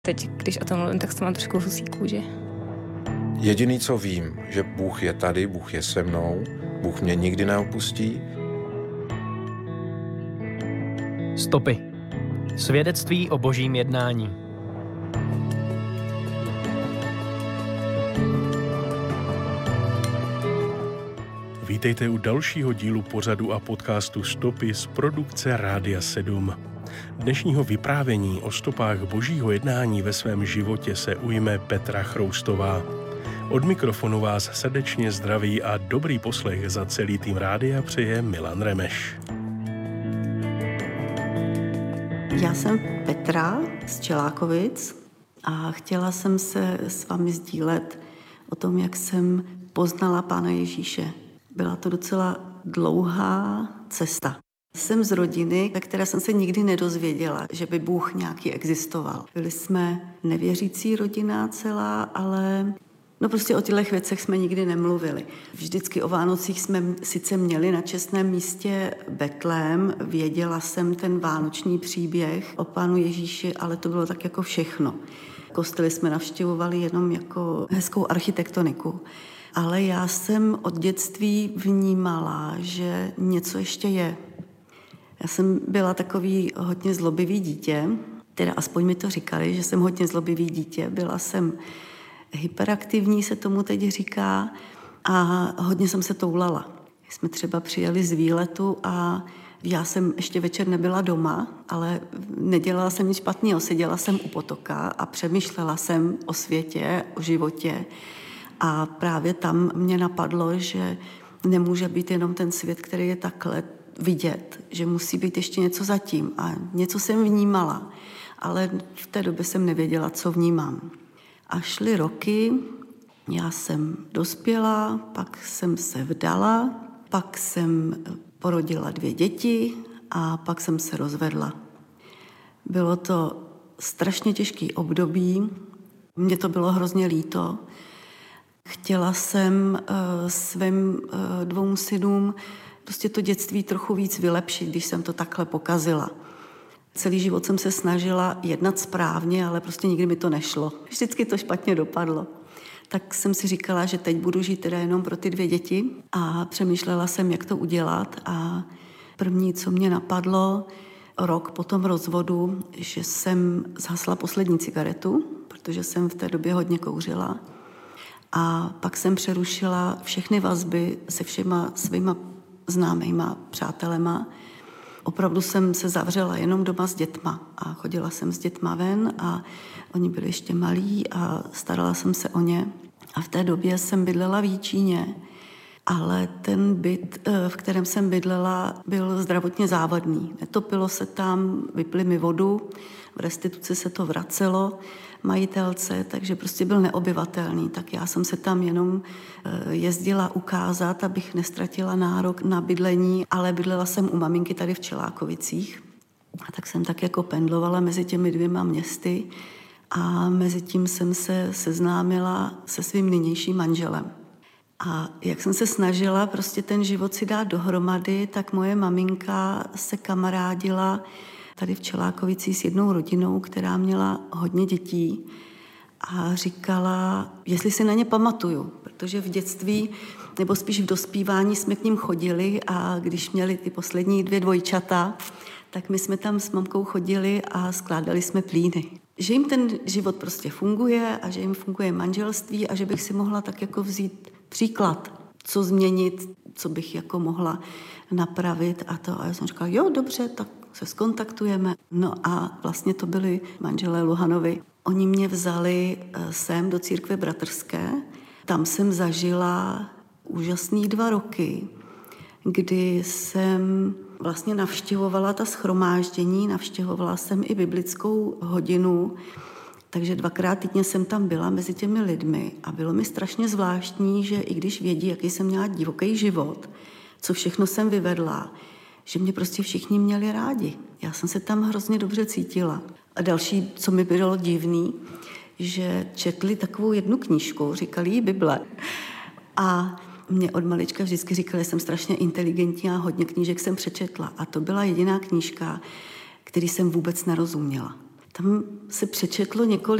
Teď, když o tom mluvím, tak to mám trošku husí kůži. Jediný, co vím, že Bůh je tady, Bůh je se mnou, Bůh mě nikdy neopustí. Stopy. Svědectví o božím jednání. Vítejte u dalšího dílu pořadu a podcastu Stopy z produkce Rádia 7. Dnešního vyprávění o stopách božího jednání ve svém životě se ujme Petra Chroustová. Od mikrofonu vás srdečně zdraví a dobrý poslech za celý tým rádia přeje Milan Remeš. Já jsem Petra z Čelákovic a chtěla jsem se s vámi sdílet o tom, jak jsem poznala Pána Ježíše. Byla to docela dlouhá cesta. Jsem z rodiny, ve které jsem se nikdy nedozvěděla, že by Bůh nějaký existoval. Byli jsme nevěřící rodina celá, ale prostě o těchto věcech jsme nikdy nemluvili. Vždycky o Vánocích jsme sice měli na čestném místě Betlém, věděla jsem ten vánoční příběh o Pánu Ježíši, ale to bylo tak jako všechno. Kostely jsme navštěvovali jenom jako hezkou architektoniku. Ale já jsem od dětství vnímala, že něco ještě je. Já jsem byla takový hodně zlobivý dítě, teda aspoň mi to říkali, že jsem hodně zlobivý dítě. Byla jsem hyperaktivní, se tomu teď říká, a hodně jsem se toulala. Jsme třeba přijeli z výletu a já jsem ještě večer nebyla doma, ale nedělala jsem nic špatného. Seděla jsem u potoka a přemýšlela jsem o světě, o životě. A právě tam mě napadlo, že nemůže být jenom ten svět, který je takhle vidět, že musí být ještě něco zatím. A něco jsem vnímala, ale v té době jsem nevěděla, co vnímám. A šly roky, já jsem dospěla, pak jsem se vdala, pak jsem porodila 2 děti a pak jsem se rozvedla. Bylo to strašně těžký období, mně to bylo hrozně líto. Chtěla jsem svým 2 synům prostě to dětství trochu víc vylepšit, když jsem to takhle pokazila. Celý život jsem se snažila jednat správně, ale prostě nikdy mi to nešlo. Vždycky to špatně dopadlo. Tak jsem si říkala, že teď budu žít teda jenom pro ty 2 děti a přemýšlela jsem, jak to udělat. A první, co mě napadlo, rok po tom rozvodu, že jsem zhasla poslední cigaretu, protože jsem v té době hodně kouřila. A pak jsem přerušila všechny vazby se všema svýma známejma přátelema. Opravdu jsem se zavřela jenom doma s dětma a chodila jsem s dětma ven a oni byli ještě malí a starala jsem se o ně. A v té době jsem bydlela v Jíčíně, ale ten byt, v kterém jsem bydlela, byl zdravotně závadný. Netopilo se tam, vypli mi vodu, v restituci se to vracelo majitelce, takže prostě byl neobyvatelný. Tak já jsem se tam jenom jezdila ukázat, abych nestratila nárok na bydlení, ale bydlela jsem u maminky tady v Čelákovicích. A tak jsem tak jako pendlovala mezi těmi 2 městy a mezi tím jsem se seznámila se svým nynějším manželem. A jak jsem se snažila prostě ten život si dát dohromady, tak moje maminka se kamarádila tady v Čelákovicích s jednou rodinou, která měla hodně dětí a říkala, jestli si na ně pamatuju, protože v dětství, nebo spíš v dospívání jsme k ním chodili a když měli ty poslední 2 dvojčata, tak my jsme tam s mamkou chodili a skládali jsme plíny. Že jim ten život prostě funguje a že jim funguje manželství a že bych si mohla tak jako vzít příklad, co změnit, co bych jako mohla napravit a to. A já jsem říkala, jo, dobře, tak se skontaktujeme. No a vlastně to byli manželé Luhanovi. Oni mě vzali sem do církve bratrské. Tam jsem zažila úžasný 2 roky, kdy jsem vlastně navštěvovala ta shromáždění, navštěvovala jsem i biblickou hodinu, takže 2krát týdně jsem tam byla mezi těmi lidmi a bylo mi strašně zvláštní, že i když vědí, jaký jsem měla divoký život, co všechno jsem vyvedla, že mě prostě všichni měli rádi. Já jsem se tam hrozně dobře cítila. A další, co mi bylo divný, že četli takovou jednu knížku, říkali jí Bible. A mě od malička vždycky říkali, že jsem strašně inteligentní a hodně knížek jsem přečetla. A to byla jediná knížka, který jsem vůbec nerozuměla. Tam se přečetlo několik